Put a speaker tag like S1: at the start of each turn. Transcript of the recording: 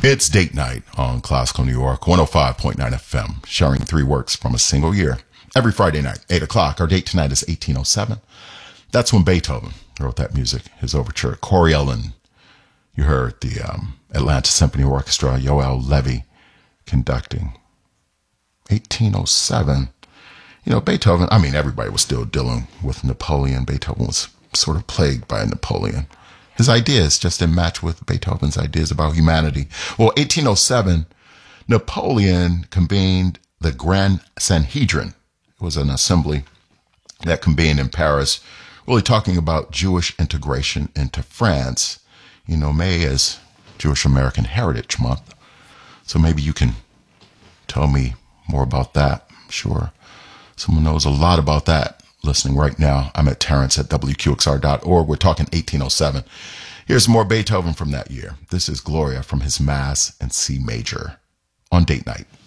S1: It's date night on Classical New York, 105.9 FM, sharing three works from a single year. Every Friday night, 8 o'clock. Our date tonight is 1807. That's when Beethoven wrote that music, his overture. Coriolan, you heard the Atlanta Symphony Orchestra, Yoel Levy conducting. 1807. You know, Beethoven, everybody was still dealing with Napoleon. Beethoven was sort of plagued by Napoleon. His ideas just didn't match with Beethoven's ideas about humanity. Well, 1807, Napoleon convened the Grand Sanhedrin. It was an assembly that convened in Paris, really talking about Jewish integration into France. You know, May is Jewish American Heritage Month. So maybe you can tell me more about that. I'm sure someone knows a lot about that. Listening right now. I'm at Terrence at WQXR.org. We're talking 1807. Here's more Beethoven from that year. This is Gloria from his Mass in C major on date night.